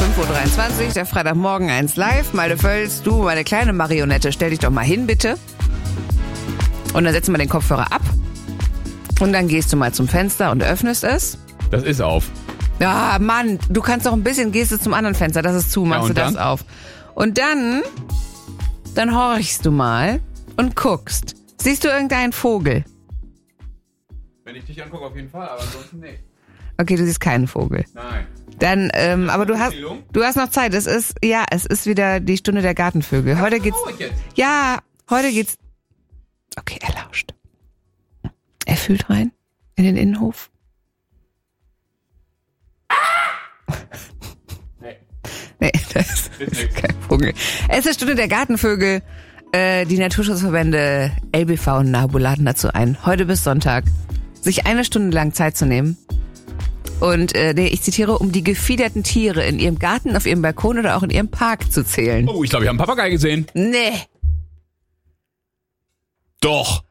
5:23 Uhr, der Freitagmorgen 1 live. Malte Völz, du, meine kleine Marionette, stell dich doch mal hin, bitte. Und dann setzen wir den Kopfhörer ab. Und dann gehst du mal zum Fenster und öffnest es. Das ist auf. Ja, Mann, du kannst doch ein bisschen, gehst du zum anderen Fenster, das ist zu, machst du das auf. Und dann horchst du mal und guckst. Siehst du irgendeinen Vogel? Wenn ich dich angucke, auf jeden Fall, aber ansonsten nicht. Okay, du siehst keinen Vogel. Nein. Dann, aber du hast noch Zeit. Es ist wieder die Stunde der Gartenvögel. Heute geht's. Okay, er lauscht. Er fühlt rein in den Innenhof. Nee, das ist kein Vogel. Es ist Stunde der Gartenvögel. Die Naturschutzverbände LBV und NABU laden dazu ein, heute bis Sonntag sich 1 Stunde lang Zeit zu nehmen. Und ich zitiere, um die gefiederten Tiere in ihrem Garten, auf ihrem Balkon oder auch in ihrem Park zu zählen. Oh, ich glaube, ich habe einen Papagei gesehen. Nee. Doch.